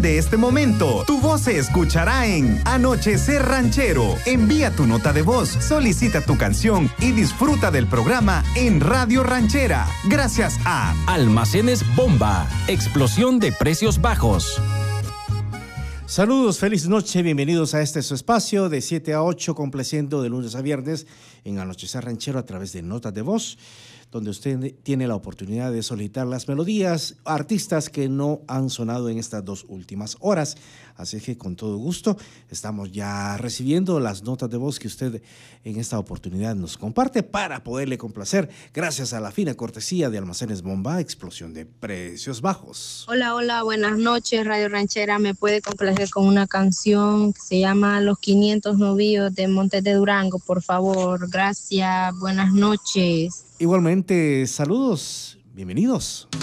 de este momento, tu voz se escuchará en Anochecer Ranchero. Envía tu nota de voz, solicita tu canción y disfruta del programa en Radio Ranchera. Gracias a Almacenes Bomba, explosión de precios bajos. Saludos, feliz noche, bienvenidos a este su espacio de 7 a 8, complaciendo de lunes a viernes en Anochecer Ranchero a través de notas de voz, donde usted tiene la oportunidad de solicitar las melodías, artistas que no han sonado en estas 2 últimas horas. Así que con todo gusto estamos ya recibiendo las notas de voz que usted en esta oportunidad nos comparte para poderle complacer, gracias a la fina cortesía de Almacenes Bomba, explosión de precios bajos. Hola, buenas noches, Radio Ranchera. ¿Me puede complacer con una canción que se llama Los 500 Novillos de Montes de Durango, por favor? Gracias, buenas noches. Igualmente, saludos, bienvenidos.